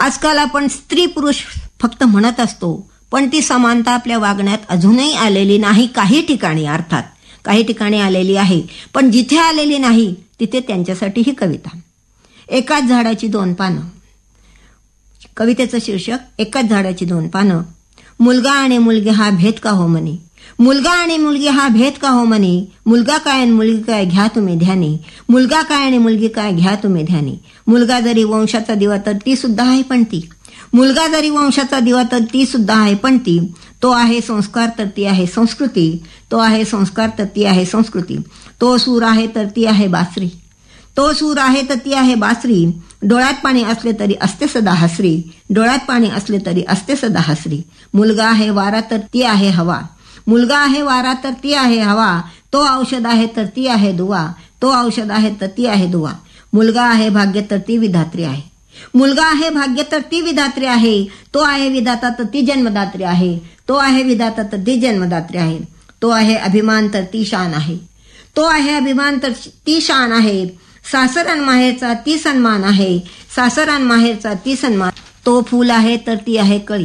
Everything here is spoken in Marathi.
आजकाल आपण स्त्री पुरुष फक्त म्हणत असतो, पण ती समानता आपल्या वागण्यात अजूनही आलेली नाही. काही ठिकाणी अर्थात काही ठिकाणी आलेली आहे, पण जिथे आलेली नाही तिथे त्यांच्यासाठी ही कविता. एकाच झाडाची दोन पानं. कवितेचं शीर्षक एकाच झाडाची दोन पानं. मुलगा आणि मुलगी हा भेद का हो म्हणे. मुलगा आणि मुलगी हा भेद का हो म्हणे. मुलगा काय आणि मुलगी काय घ्या तुम्ही ध्यानी. मुलगा काय आणि मुलगी काय घ्या तुम्ही ध्यानी. मुलगा जरी वंशाचा दिवा तर ती सुद्धा आहे पण ती. मुलगा जरी वंशाचा दिवा तर ती सुद्धा आहे पण ती. तो आहे संस्कार तर ती आहे संस्कृती. तो आहे संस्कार तर ती आहे संस्कृती. तो सूर आहे तर ती आहे बासरी. तो सूर आहे तर ती आहे बासरी. डोळ्यात पाणी असले तरी असते सदा हसरी. डोळ्यात पाणी असले तरी असते सदा हसरी. मुलगा आहे वारा तर ती आहे हवा. मुलगा आहे वारा तर ती आहे हवा. तो औषध आहे तर ती आहे दुवा. तो औषध आहे तर ती आहे दुवा. मुलगा आहे भाग्य तर ती विधात्री आहे. मुलगा आहे भाग्य तर ती विधात्री आहे. तो आहे विधाता तर ती जन्मदात्री आहे. तो आहे विधाता तर ती जन्मदात्री आहे. तो आहे अभिमान तर ती शान आहे. तो आहे अभिमान तर ती शान आहे. सासर अन माहेरचा ती सन्मान आहे. सासर अन माहेरचा ती सन्मान. तो फूल आहे तर ती आहे कळी.